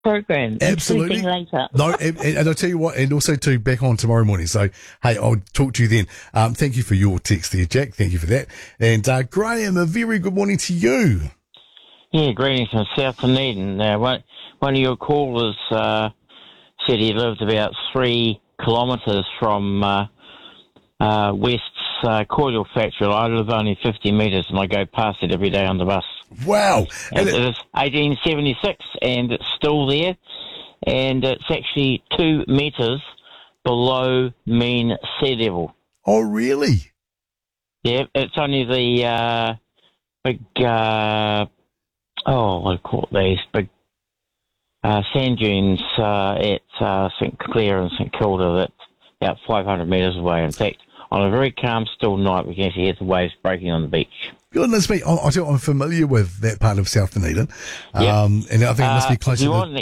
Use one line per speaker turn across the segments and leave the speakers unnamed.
program.
Absolutely.
See you later.
No, and I'll tell you what, and also too, back on tomorrow morning. So, hey, I'll talk to you then. Thank you for your text there, Jack. Thank you for that. And Graham, a very good morning to you.
Yeah, greetings from South Dunedin. One of your callers said he lived about 3 kilometres from West's cordial factory. I live only 50 metres and I go past it every day on the bus.
Wow.
And it is 1876 and it's still there, and it's actually 2 metres below mean sea level.
Oh, really?
Yeah, it's only the big, what do you call it, these big sand dunes at St Clair and St Kilda that's about 500 metres away. In fact, on a very calm, still night, we can actually hear the waves breaking on the beach.
Goodness me, I'm familiar with that part of South Dunedin.
Yep.
And I think it must be close to
you
the...
want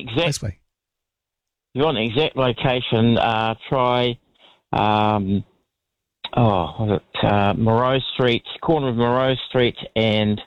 an exact location, try, Moreau Street, corner of Moreau Street and,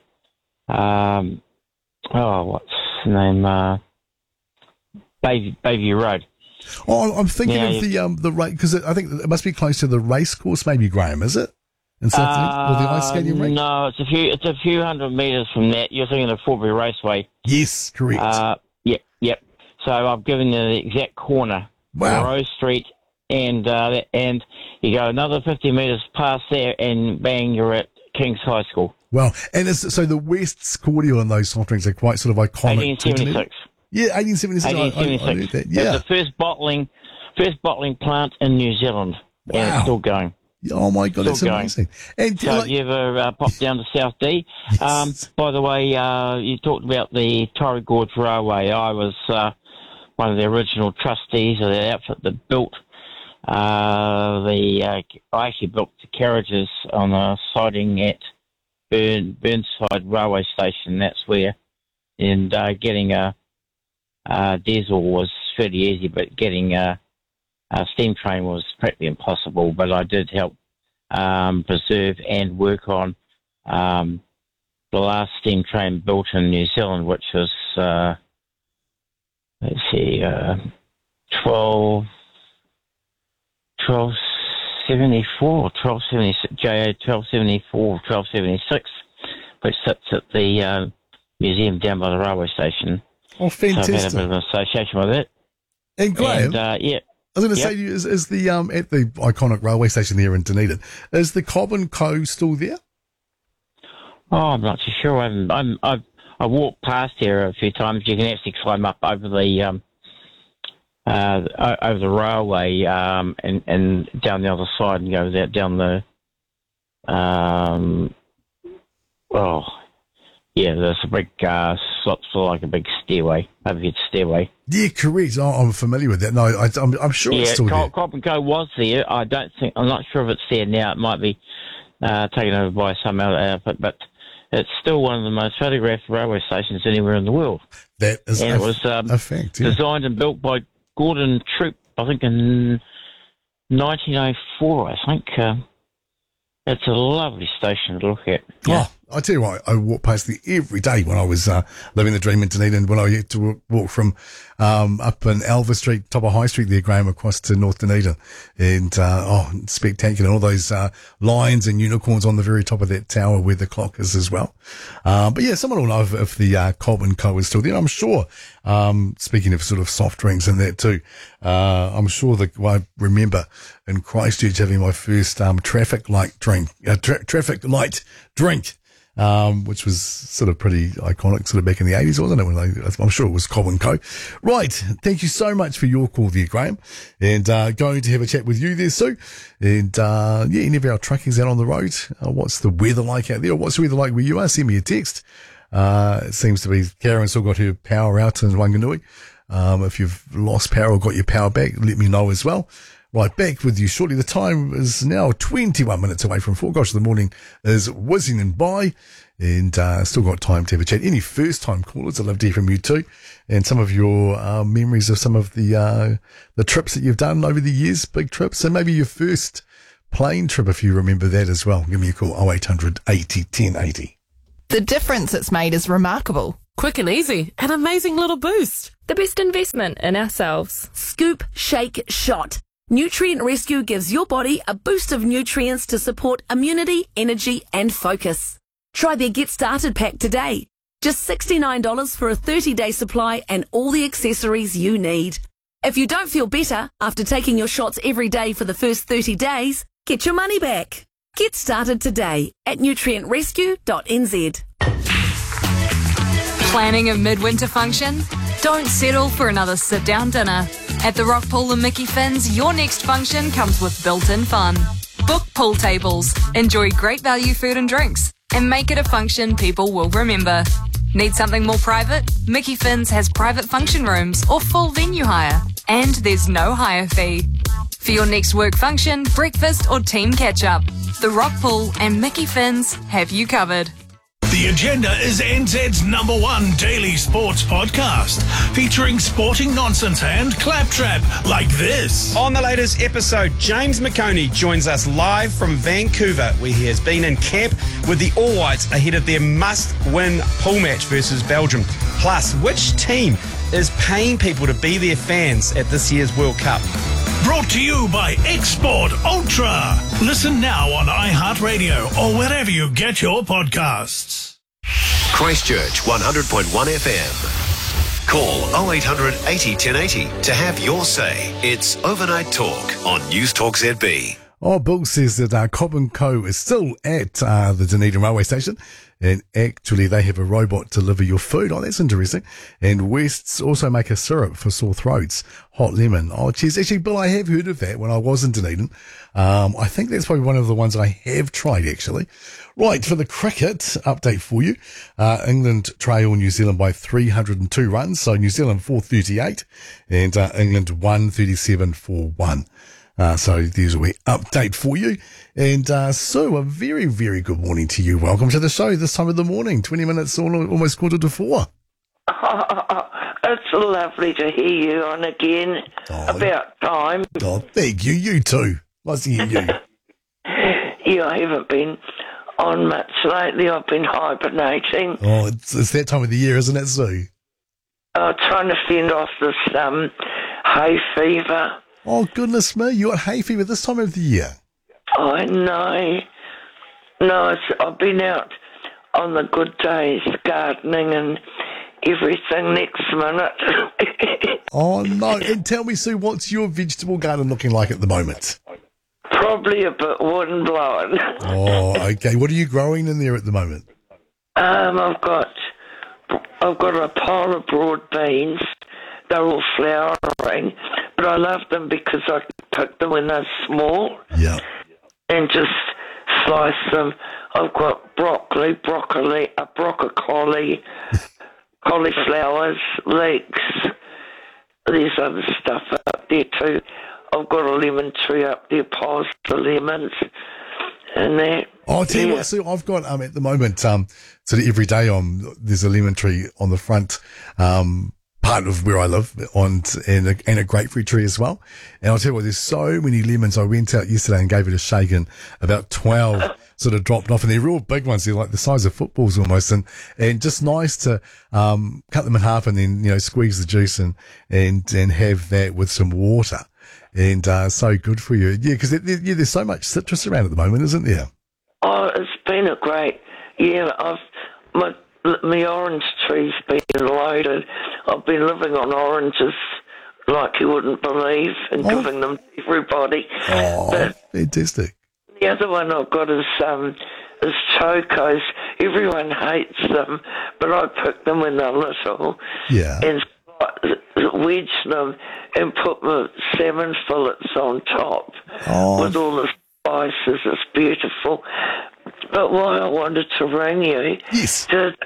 what's the name, Bayview Road.
Oh, I'm thinking of the race, because I think it must be close to the race course, maybe, Graham, is it? In South Dunedin, or the ice skating rink?
No, it's a few hundred metres from that. You're thinking of Forbury Raceway.
Yes, correct.
Yep. So I've given you the exact corner,
wow.
Moreau Street, and you go another 50 metres past there, and bang, you're at King's High School.
Well, and so the West's cordial and those soft drinks are quite sort of iconic.
1876.
Yeah, 1876.
1876.
I heard that. Yeah.
It was the first bottling plant in New Zealand.
Wow.
And it's still going.
Oh my God, that's amazing. And
so have you ever popped down to South D?
Yes.
By the way, you talked about the Torrey Gorge Railway. I was one of the original trustees of that outfit that built I actually built the carriages on a siding at Burnside Railway Station. That's where, and getting a diesel was fairly easy, but getting a steam train was practically impossible. But I did help preserve and work on the last steam train built in New Zealand, which was 1276, which sits at the museum down by the railway station.
Oh, fantastic.
So I've had a bit of an association with it.
And Graham,
yeah.
I was going to say to you, is the at the iconic railway station there in Dunedin, is the Cobb and Co still there?
Oh, I'm not too sure. I walked past here a few times. You can actually climb up over the railway and down the other side and go down the there's a big sort of like a big stairway, overhead stairway.
Yeah, correct. Oh, I'm familiar with that. No, I'm sure it's still there.
Cobb and Co was there. I'm not sure if it's there now. It might be taken over by some other outfit, but it's still one of the most photographed railway stations anywhere in the world.
That is
it was
a fact. Yeah.
Designed and built by Gordon Troop, I think in 1904. I think it's a lovely station to look at. Yeah.
Oh, I tell you what, I walked past there every day when I was living the dream in Dunedin, when I used to walk from up in Alva Street, top of High Street there, Graham, across to North Dunedin. And, spectacular. All those lions and unicorns on the very top of that tower where the clock is as well. But yeah, someone will know if the Cobb and Co is still there. I'm sure, speaking of sort of soft drinks and that too, I'm sure I remember in Christchurch having my first traffic light drink, which was sort of pretty iconic, sort of back in the 80s, wasn't it? I'm sure it was Cobb and Co. Right. Thank you so much for your call there, Graham. And going to have a chat with you there, Sue. And any of our truckies out on the road, what's the weather like out there? Or what's the weather like where you are? Send me a text. It seems to be Karen's still got her power out in Wanganui. If you've lost power or got your power back, let me know as well. Right, back with you shortly. The time is now 21 minutes away from 4. Gosh, the morning is whizzing and by, and still got time to have a chat. Any first-time callers, I'd love to hear from you too, and some of your memories of some of the trips that you've done over the years, big trips, and maybe your first plane trip, if you remember that as well. Give me a call, 0800 80 1080.
The difference it's made is remarkable.
Quick and easy, an amazing little boost.
The best investment in ourselves.
Scoop, shake, shot. Nutrient Rescue gives your body a boost of nutrients to support immunity, energy and focus. Try their Get Started pack today. Just $69 for a 30-day supply and all the accessories you need. If you don't feel better after taking your shots every day for the first 30 days, get your money back. Get started today at nutrientrescue.nz.
Planning a midwinter function? Don't settle for another sit-down dinner. At the Rock Pool and Mickey Finn's, your next function comes with built-in fun. Book pool tables, enjoy great value food and drinks, and make it a function people will remember. Need something more private? Mickey Finn's has private function rooms or full venue hire, and there's no hire fee. For your next work function, breakfast or team catch-up, the Rock Pool and Mickey Finn's have you covered.
The Agenda is NZ's #1 daily sports podcast, featuring sporting nonsense and claptrap like this.
On the latest episode, James McConey joins us live from Vancouver, where he has been in camp with the All Whites ahead of their must-win pool match versus Belgium. Plus, which team is paying people to be their fans at this year's World Cup?
Brought to you by Export Ultra. Listen now on iHeartRadio or wherever you get your podcasts.
Christchurch 100.1 FM. Call 0800 80 1080 to have your say. It's Overnight Talk on News Talk ZB.
Oh, Bill says that Cobb & Co. is still at the Dunedin railway station, and actually they have a robot deliver your food. Oh, that's interesting. And West's also make a syrup for sore throats, hot lemon. Oh, geez, actually, Bill, I have heard of that when I was in Dunedin. I think that's probably one of the ones I have tried, actually. Right, for the cricket update for you, England trail New Zealand by 302 runs, so New Zealand 438, and England 137 for 1. So there's a wee update for you. And Sue, a very, very good morning to you. Welcome to the show this time of the morning, 20 minutes, almost 3:45.
It's lovely to hear you on again. About time.
Oh, thank you. You too. Nice to hear you.
Yeah, I haven't been on much lately. I've been hibernating.
Oh, it's that time of the year, isn't it, Sue?
Trying to fend off this hay fever.
Oh, goodness me. You got hay fever this time of the year?
I know. No, I've been out on the good days gardening and everything next minute.
Oh, no. And tell me, Sue, what's your vegetable garden looking like at the moment?
Probably a bit wind blowing.
Oh, okay. What are you growing in there at the moment?
I've got a pile of broad beans. They're all flowering, but I love them because I pick them when they're small.
Yeah.
And just slice them. I've got broccoli, cauliflowers, leeks. There's other stuff up there too. I've got a lemon tree up there, piles of lemons. And that.
Oh, I'll tell you what, Sue, I've got at the moment, sort of every day there's a lemon tree on the front part of where I live, and a grapefruit tree as well. And I'll tell you what, there's so many lemons. I went out yesterday and gave it a shake, and about 12 sort of dropped off, and they're real big ones. They're like the size of footballs almost, and just nice to cut them in half and then squeeze the juice and have that with some water. And so good for you. Yeah, because there's so much citrus around at the moment, isn't there?
Oh, it's been a great year. My orange tree's been loaded. I've been living on oranges like you wouldn't believe and giving them to everybody.
Oh, but fantastic.
The other one I've got is chocos. Everyone hates them, but I pick them when they're little.
Yeah.
And wedge them and put my salmon fillets on top with all the spices. It's beautiful. But why I wanted to ring you,
yes.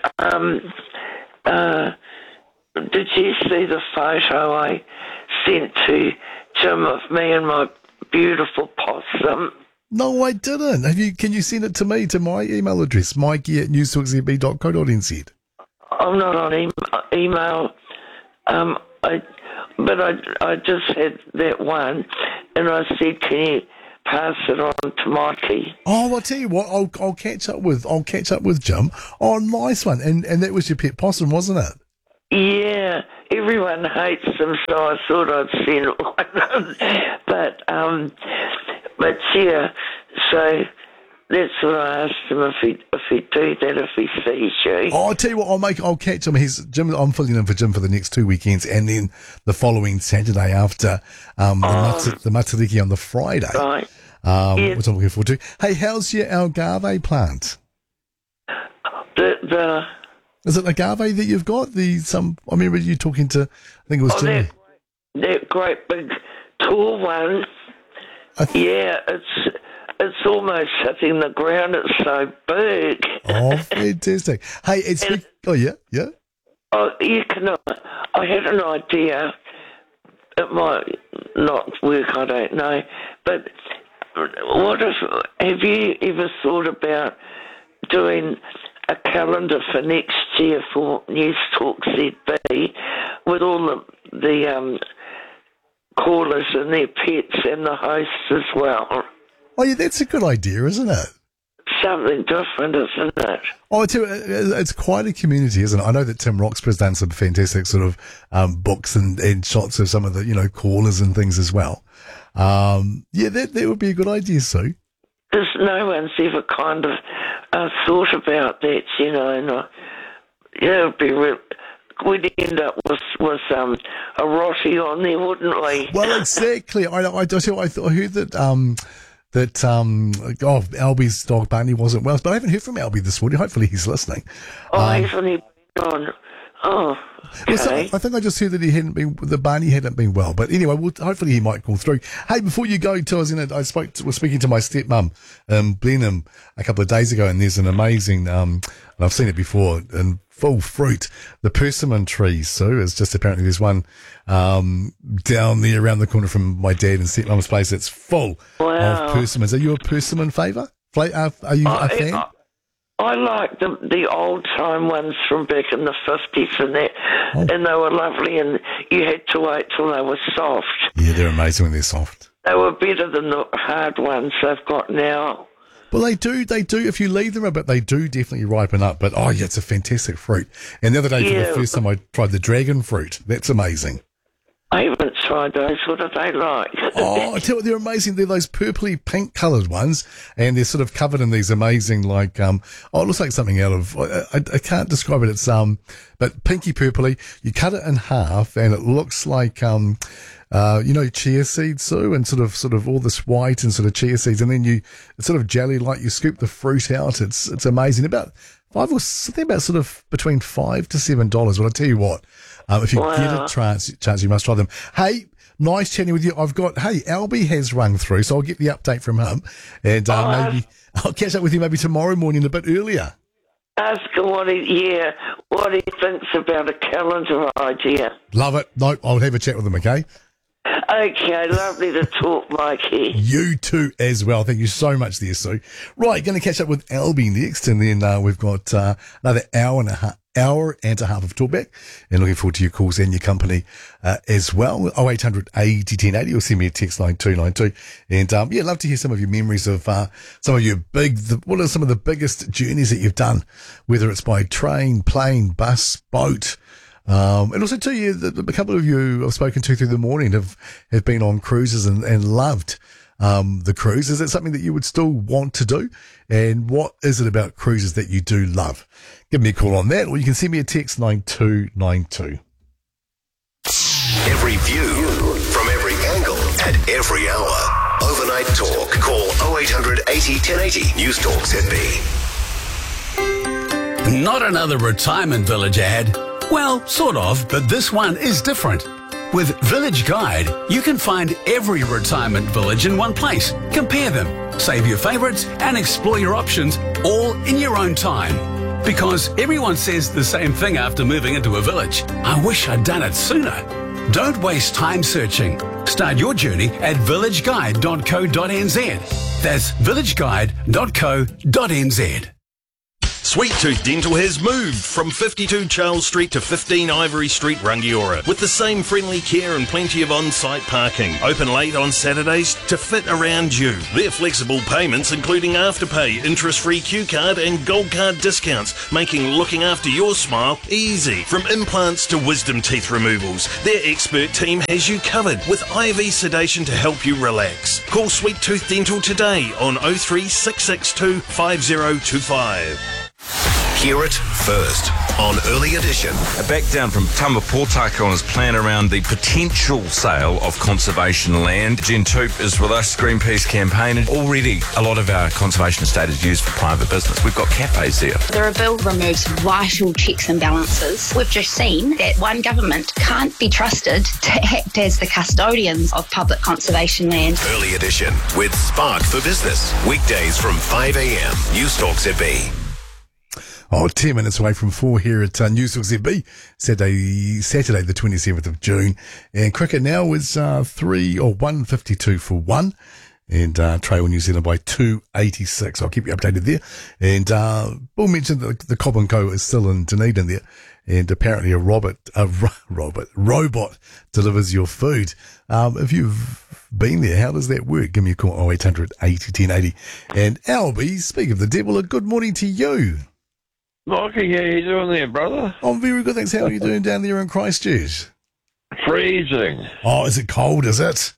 Did you see the photo I sent to Jim of me and my beautiful possum?
No, I didn't. Can you send it to me, to my email address, mikey@newstalkzb.co.nz?
I'm not on email. But I just had that one, and I said, can you pass it on to Mikey.
Oh, I'll tell you what, I'll catch up with Jim. Oh, nice one. And that was your pet possum, wasn't it?
Yeah, everyone hates them, so I thought I'd send one. But yeah, so that's what I asked him if he'd do that if he sees you.
Oh, I'll tell you what, I'll catch him. I'm filling in for Jim for the next 2 weekends, and then the following Saturday after the Matariki on the Friday.
Right.
Which I'm looking forward to. Hey, how's your agave plant? Is it agave that you've got? I remember you talking to, I think it was Jimmy.
That great big tall one. Yeah, it's almost hitting the ground. It's so big.
Oh, fantastic! Hey, yeah.
Oh, I had an idea. It might not work. I don't know. But have you ever thought about doing a calendar for next year for News Talk ZB with all the callers and their pets and the hosts as well?
Oh, yeah, that's a good idea, isn't it?
Something different, isn't it?
Oh, it's quite a community, isn't it? I know that Tim Roxburgh's done some fantastic sort of books and shots of some of the callers and things as well. Yeah, that would be a good idea, Sue.
Because no one's ever kind of thought about that, and it'd be real. We'd end up with a Rotty on there, wouldn't we?
Well, exactly. I heard that Albie's dog Barney wasn't well, but I haven't heard from Albie this morning. Hopefully he's listening.
Oh, hasn't he been on? Oh, okay.
Well, so I think I just heard that Barney hadn't been well. But anyway, hopefully he might call through. Hey, before you go, I was speaking to my stepmum, Blenheim, a couple of days ago, and there's an amazing, and I've seen it before, and full fruit, the persimmon tree, Sue, is just apparently there's one down there around the corner from my dad and stepmum's place that's full of persimmons. Are you a persimmon favour? Are you a fan?
I like the old-time ones from back in the 50s and that, and they were lovely, and you had to wait till they were soft.
Yeah, they're amazing when they're soft.
They were better than the hard ones they've got now.
Well, they do. If you leave them a bit, they do definitely ripen up. But, oh, yeah, it's a fantastic fruit. And the other day, for the first time, I tried the dragon fruit. That's amazing.
I haven't tried those. What are they like?
Oh, I tell you what, they're amazing. They're those purpley pink coloured ones, and they're sort of covered in these amazing, it looks like something out of, I can't describe it. It's, but pinky purpley. You cut it in half, and it looks like, chia seeds, Sue, and sort of all this white and sort of chia seeds, and then it's sort of jelly like. You scoop the fruit out. It's amazing. About between $5 to $7. But I'll tell you what, if you get a chance, you must try them. Hey, nice chatting with you. Albie has rung through, so I'll get the update from him, and maybe I'll catch up with you maybe tomorrow morning a bit earlier.
Ask him what he thinks about a calendar idea.
Love it. No, I'll have a chat with him, okay?
Okay, lovely to talk, Mikey.
You too as well. Thank you so much there, Sue. Right, going to catch up with Albie next, and then we've got another hour and a half of talkback, and looking forward to your calls and your company as well. 0800 80 1080, or send me a text 9292. And love to hear some of your memories of some of your what are some of the biggest journeys that you've done, whether it's by train, plane, bus, boat. And also too, a couple of you I've spoken to through the morning have been on cruises and loved the cruise. Is it something that you would still want to do? And what is it about cruises that you do love? Give me a call on that, or you can send me a text 9292.
Every view from every angle at every hour. Overnight Talk. Call 0800 80 1080. News Talk ZB.
Not another retirement village ad. Well, sort of, but this one is different. With Village Guide, you can find every retirement village in one place. Compare them, save your favourites, and explore your options all in your own time. Because everyone says the same thing after moving into a village. I wish I'd done it sooner. Don't waste time searching. Start your journey at villageguide.co.nz. That's villageguide.co.nz.
Sweet Tooth Dental has moved from 52 Charles Street to 15 Ivory Street, Rangiora, with the same friendly care and plenty of on-site parking. Open late on Saturdays to fit around you. Their flexible payments, including Afterpay, interest-free Q card and Gold Card discounts, making looking after your smile easy. From implants to wisdom teeth removals, their expert team has you covered with IV sedation to help you relax. Call Sweet Tooth Dental today on 03662 5025.
Hear it first on Early Edition.
Back down from Tama Pōtake on his plan around the potential sale of conservation land. Jen Toop is with us, Greenpeace campaign, and already a lot of our conservation estate is used for private business. We've got cafes there.
The bill removes vital checks and balances. We've just seen that one government can't be trusted to act as the custodians of public conservation land.
Early Edition with Spark for Business. Weekdays from 5 a.m. Newstalk ZB.
10 minutes away from 4 here at Newstalk ZB, Saturday the 27th of June. And cricket now is 152 for 1. And trail New Zealand by 286. I'll keep you updated there. And Bull mentioned that the Cobb & Co is still in Dunedin there. And apparently a robot delivers your food. If you've been there, how does that work? Give me a call, 0800 80 1080. And Albie, speak of the devil, a good morning to you.
Mikey, how you doing there, brother?
I'm very good, thanks. How are you doing down there in Christchurch?
Freezing.
Oh, is it cold, is it?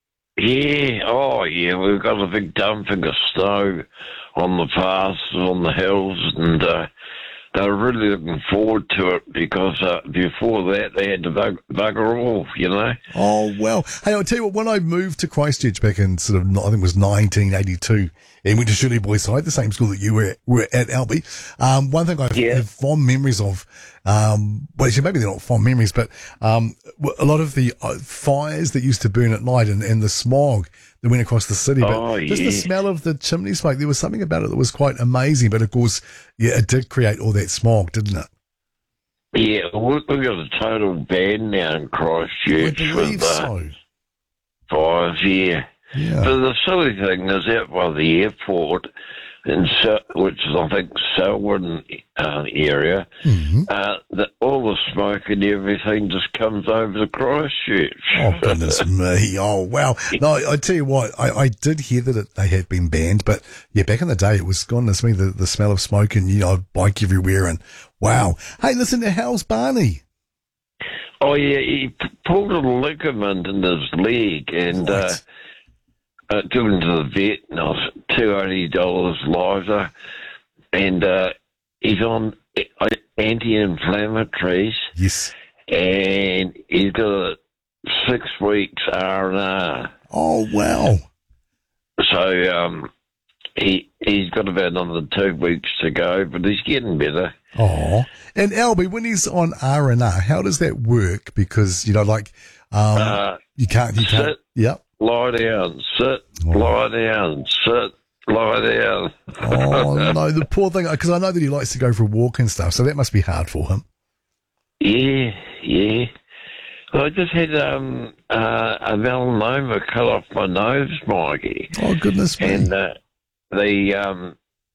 Yeah, we've got a big dumping of snow on the passes, on the hills, and they're really looking forward to it because before that they had to bugger off, you know.
Oh, well. Hey, I'll tell you what, when I moved to Christchurch back in I think it was 1982, and went to Shirley Boys High, the same school that you were at, Albie, one thing I have fond memories of, actually maybe they're not fond memories, but a lot of the fires that used to burn at night and the smog that went across the city. But just the smell of the chimney smoke, there was something about it that was quite amazing. But of course, it did create all that smog, didn't it?
Yeah, we've got a total ban now in Christchurch.
I believe so.
Fires, yeah. But the silly thing is out by the airport, which is, I think, Selwyn area, all the smoke and everything just comes over to Christchurch.
Oh, goodness me. Oh, wow. No, I tell you what, I did hear that they had been banned, but yeah, back in the day, it was, goodness me, the smell of smoke and, bike everywhere and wow. Hey, listen, how's Barney?
Oh, yeah, he pulled a ligament in his leg and took him to the vet, and I was $280 lighter, and he's on anti-inflammatories.
Yes.
And he's got 6 weeks R&R.
Oh, wow.
So he's got about another 2 weeks to go, but he's getting better.
Oh, and Albie, when he's on R&R, how does that work? Because, you can't.
Sit,
yep.
Lie down, sit, lie down, sit, lie down.
Oh, no, the poor thing, because I know that he likes to go for a walk and stuff, so that must be hard for him.
Yeah. Well, I just had a melanoma cut off my nose, Mikey.
Oh, goodness me.
And the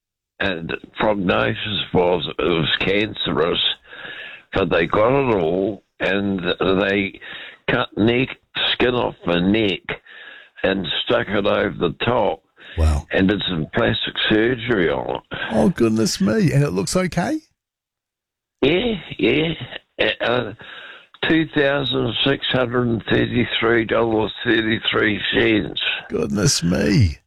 prognosis was it was cancerous, but they got it all, and they cut skin off my neck and stuck it over the top.
Wow.
And did some plastic surgery on it.
Oh, goodness me. And it looks okay?
Yeah. $2,633.33.
Goodness me.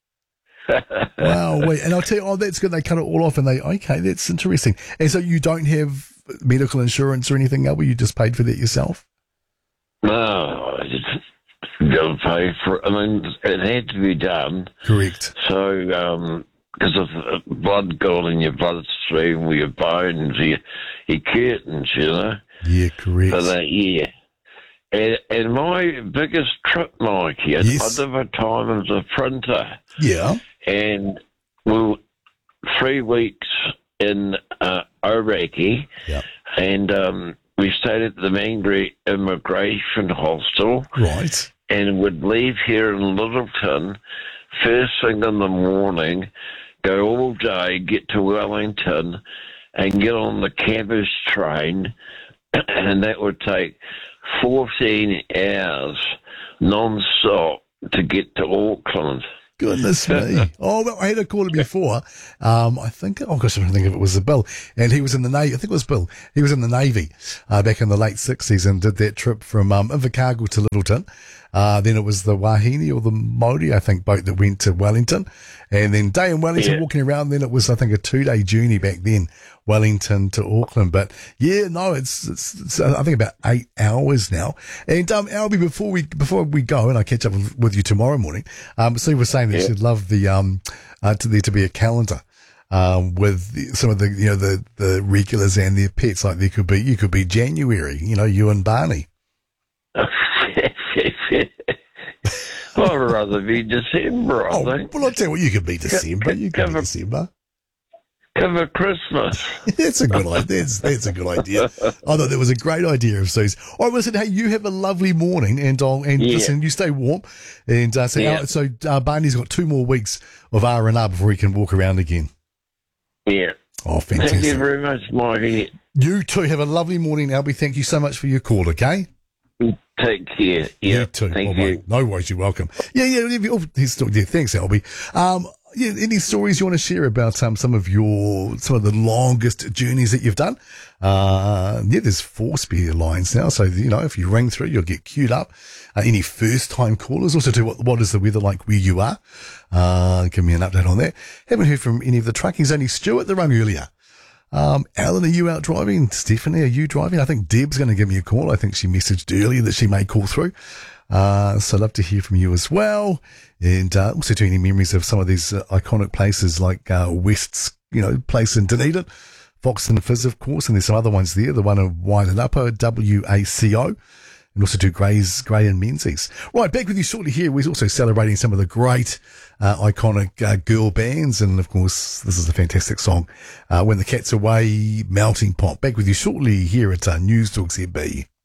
Wow. Wait, and I'll tell you, that's good. They cut it all off and that's interesting. And so you don't have medical insurance or anything, Albie? You just paid for that yourself?
No, I just got to pay for it. I mean, it had to be done.
Correct.
So, because of blood going in your bloodstream with your bones, your curtains,
Yeah, correct.
But, yeah. And my biggest trip, Mikey, I did a time as a printer.
Yeah.
And we were 3 weeks in Oraki.
Yeah.
And we stayed at the Mangere Immigration Hostel.
Right.
And would leave here in Littleton first thing in the morning, go all day, get to Wellington, and get on the campus train, and that would take 14 hours non-stop to get to Auckland.
Goodness me. Oh, well, I had a caller before. I think, oh gosh, I don't think if it was Bill. And he was in the Navy. I think it was Bill. He was in the Navy, back in the late 60s and did that trip from, Invercargill to Littleton. Then it was the Wahine or the Māori, I think, boat that went to Wellington. And then day in Wellington walking around. Then it was, I think, a 2-day journey back then, Wellington to Auckland. But yeah, no, it's I think about 8 hours now. And, Albie, before we go, and I catch up with you tomorrow morning, Sue was saying that she'd love the, there to be a calendar. With some of the, you know, the regulars and their pets, like you could be January, you know, you and Barney.
I'd rather be December, I think.
Well, I'll tell you what, you could be December. You could be December.
Cover Christmas.
That's a good idea. That's a good idea. I thought that was a great idea of Sue's. All right, listen, hey, you have a lovely morning, and listen, you stay warm. And so Barney's got 2 more weeks of R&R before he can walk around again.
Yeah.
Oh, fantastic.
Thank you very much, Mikey.
You too. Have a lovely morning, Albie. Thank you so much for your call, okay?
Take care. Yeah,
you too.
Thank you.
Mate. No worries. You're welcome. Yeah. Thanks, Albie. Any stories you want to share about some of the longest journeys that you've done? There's 4 spare lines now, so you know if you ring through, you'll get queued up. Any first-time callers, also do what is the weather like where you are? Give me an update on that. Haven't heard from any of the truckies. Only Stuart that rung earlier. Alan, are you out driving? Stephanie, are you driving? I think Deb's going to give me a call. I think she messaged earlier that she may call through. So I'd love to hear from you as well. And also do any memories of some of these iconic places like West's, place in Dunedin, Fox and Fizz, of course, and there's some other ones there. The one of Wainarapa, WACO, and also do Gray and Menzies. Right, back with you shortly here. We're also celebrating some of the great iconic girl bands, and of course, this is a fantastic song, When the Cat's Away, Melting Pot. Back with you shortly here at News Talk ZB.